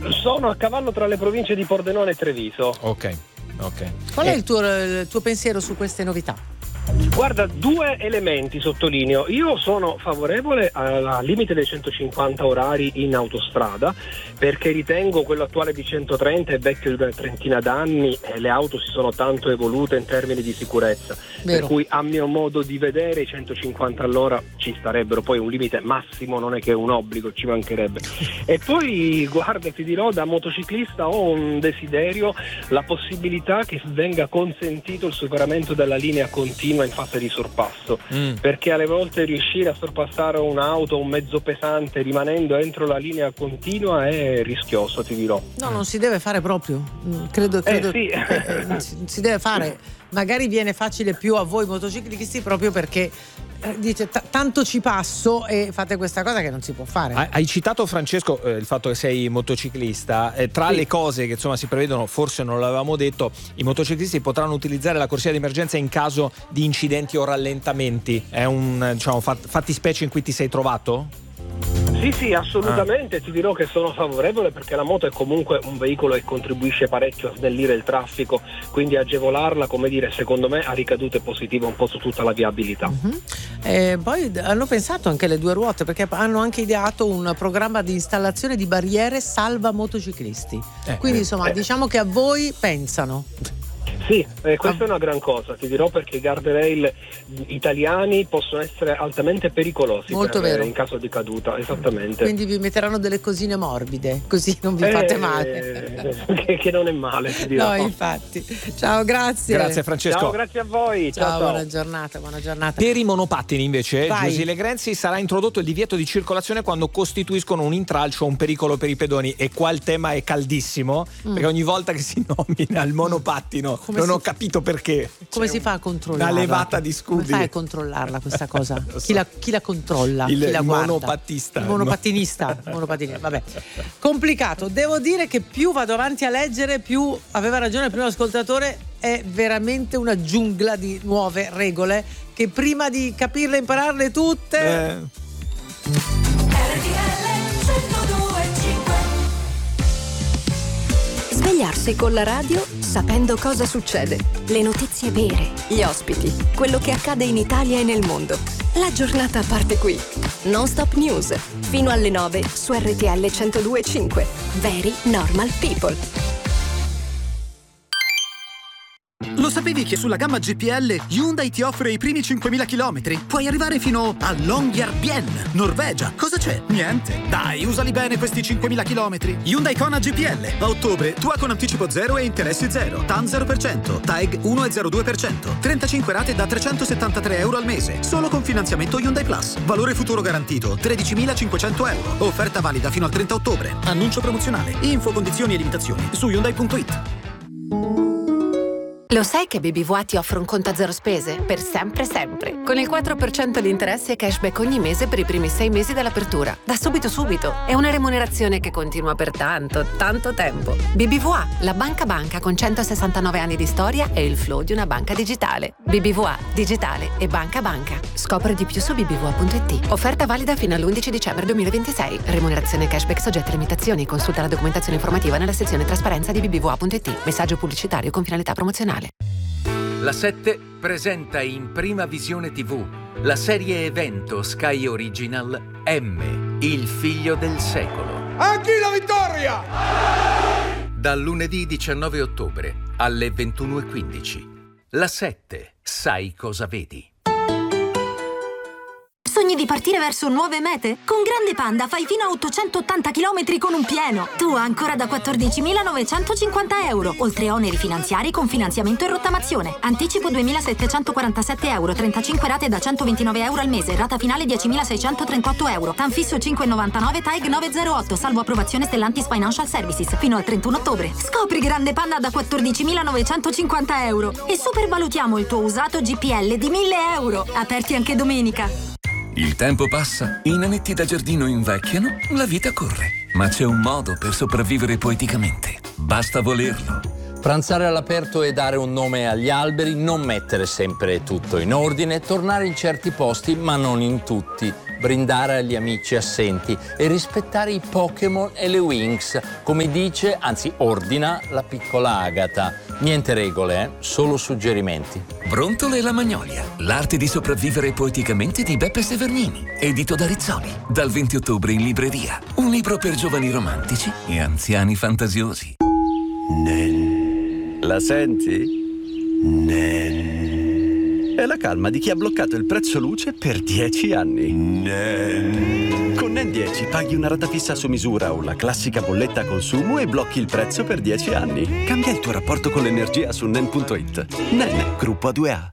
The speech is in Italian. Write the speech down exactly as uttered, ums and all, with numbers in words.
Sono a cavallo tra le province di Pordenone e Treviso. Ok, ok. Qual eh. è il tuo, il tuo pensiero su queste novità? Guarda, due elementi sottolineo. Io sono favorevole al limite dei centocinquanta orari in autostrada, perché ritengo quello attuale di centotrenta è vecchio di una trentina d'anni e le auto si sono tanto evolute in termini di sicurezza. Vero. Per cui a mio modo di vedere i centocinquanta all'ora ci starebbero, poi un limite massimo non è che è un obbligo, ci mancherebbe. E poi guarda, ti dirò, da motociclista ho un desiderio, la possibilità che venga consentito il superamento della linea continua in fase di sorpasso, mm. perché alle volte riuscire a sorpassare un'auto o un mezzo pesante rimanendo entro la linea continua è rischioso, ti dirò. No, non si deve fare proprio, credo, credo eh, sì. eh, si deve fare. Magari viene facile più a voi motociclisti proprio perché eh, dice t- tanto ci passo e fate questa cosa che non si può fare. Hai citato, Francesco, eh, il fatto che sei motociclista. Eh, tra sì. le cose che insomma si prevedono, forse non l'avevamo detto, i motociclisti potranno utilizzare la corsia di emergenza in caso di incidenti o rallentamenti. È un, diciamo, fat- fattispecie in cui ti sei trovato? Sì, sì, assolutamente, ah. ti dirò che sono favorevole perché la moto è comunque un veicolo che contribuisce parecchio a snellire il traffico, quindi agevolarla, come dire, secondo me ha ricadute positive un po' su tutta la viabilità. Uh-huh. Eh, poi hanno pensato anche alle due ruote, perché hanno anche ideato un programma di installazione di barriere salva motociclisti. Eh, quindi insomma eh. diciamo che a voi pensano. Sì, eh, questa ah. è una gran cosa, ti dirò, perché i guardrail italiani possono essere altamente pericolosi. Molto per, vero. In caso di caduta, esattamente. Quindi vi metteranno delle cosine morbide, così non vi eh, fate male. Che, che non è male, ti dirò. No, infatti. Ciao, grazie. Grazie Francesco. Ciao, grazie a voi. Ciao, ciao, ciao. buona giornata, buona giornata. Per i monopattini invece, Vai. Giusy Grenzi, sarà introdotto il divieto di circolazione quando costituiscono un intralcio o un pericolo per i pedoni. E qua il tema è caldissimo, mm. perché ogni volta che si nomina il monopattino Come non si... ho capito perché. Come si fa a controllarla? Una levata di scudi. Come fai a controllarla questa cosa? so. chi, la, chi la controlla? Il, chi la il guarda? monopattista. Il monopatinista. monopatinista. Vabbè. Complicato. Devo dire che più vado avanti a leggere, più aveva ragione il primo ascoltatore. È veramente una giungla di nuove regole che prima di capirle e impararle tutte. Eh. Svegliarsi con la radio sapendo cosa succede, le notizie vere, gli ospiti, quello che accade in Italia e nel mondo. La giornata parte qui. Non Stop News, fino alle nove su R T L centodue e cinque. Very Normal People. Lo sapevi che sulla gamma G P L Hyundai ti offre i primi cinquemila chilometri? Puoi arrivare fino a Longyearbyen, Norvegia. Cosa c'è? Niente. Dai, usali bene questi cinquemila chilometri. Hyundai Kona G P L. A ottobre, tua con anticipo zero e interessi zero. T A N zero per cento. T A E G uno virgola zero due per cento. trentacinque rate da trecentosettantatré euro al mese. Solo con finanziamento Hyundai Plus. Valore futuro garantito tredicimilacinquecento euro. Offerta valida fino al trenta ottobre. Annuncio promozionale. Info, condizioni e limitazioni su Hyundai punto it. Lo sai che B B V A ti offre un conto a zero spese? Per sempre sempre. Con il quattro per cento di interessi e cashback ogni mese per i primi sei mesi dall'apertura. Da subito subito. È una remunerazione che continua per tanto, tanto tempo. B B V A, la banca banca con centosessantanove anni di storia e il flow di una banca digitale. B B V A, digitale e banca banca. Scopri di più su b b v a punto it. Offerta valida fino all'undici dicembre duemilaventisei. Remunerazione cashback soggetta a limitazioni. Consulta la documentazione informativa nella sezione trasparenza di b b v a punto it. Messaggio pubblicitario con finalità promozionale. La sette presenta in prima visione tivù la serie evento Sky Original M, il figlio del secolo. A chi la vittoria? Dal lunedì diciannove ottobre alle ventuno e quindici. La sette, sai cosa vedi? Sogni di partire verso nuove mete? Con Grande Panda fai fino a ottocentottanta chilometri con un pieno. Tu ancora da quattordicimilanovecentocinquanta euro, oltre a oneri finanziari con finanziamento e rottamazione. Anticipo duemilasettecentoquarantasette euro, trentacinque rate da centoventinove euro al mese, rata finale diecimilaseicentotrentotto euro. Tanfisso cinque virgola novantanove, T A E G nove zero otto, salvo approvazione Stellantis Financial Services, fino al trentuno ottobre. Scopri Grande Panda da quattordicimilanovecentocinquanta euro e supervalutiamo il tuo usato G P L di mille euro. Aperti anche domenica. Il tempo passa, i nanetti da giardino invecchiano, la vita corre. Ma c'è un modo per sopravvivere poeticamente. Basta volerlo. Pranzare all'aperto e dare un nome agli alberi, non mettere sempre tutto in ordine, tornare in certi posti ma non in tutti. brindare agli amici assenti e rispettare i Pokémon e le Winx, come dice, anzi ordina la piccola Agata. Niente regole, eh? Solo suggerimenti. Brontole e la Magnolia, l'arte di sopravvivere poeticamente di Beppe Severnini, edito da Rizzoli, dal venti ottobre in libreria. Un libro per giovani romantici e anziani fantasiosi. Nen. La senti? Nen. È la calma di chi ha bloccato il prezzo luce per dieci anni. Nen. Con Nen dieci paghi una rata fissa su misura o la classica bolletta a consumo e blocchi il prezzo per dieci anni. Cambia il tuo rapporto con l'energia su nen punto it. Nen, gruppo A due A.